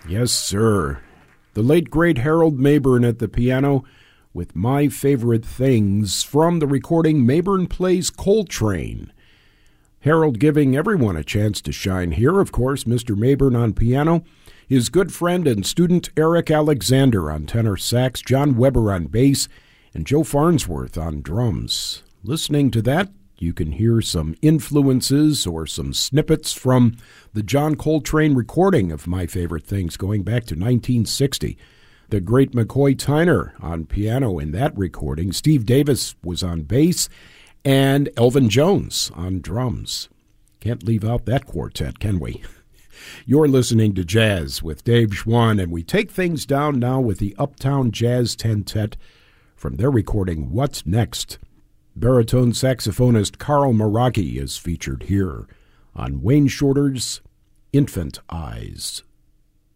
Yes, sir. The late, great Harold Mabern at the piano with My Favorite Things from the recording Mabern Plays Coltrane. Harold giving everyone a chance to shine here, of course, Mr. Mabern on piano, his good friend and student Eric Alexander on tenor sax, John Weber on bass, and Joe Farnsworth on drums. Listening to that, you can hear some influences or some snippets from the John Coltrane recording of My Favorite Things going back to 1960. The great McCoy Tyner on piano in that recording. Steve Davis was on bass, and Elvin Jones on drums. Can't leave out that quartet, can we? You're listening to Jazz with Dave Schwann, and we take things down now with the Uptown Jazz Tentet from their recording What's Next. Baritone saxophonist Carl Meraki is featured here on Wayne Shorter's Infant Eyes.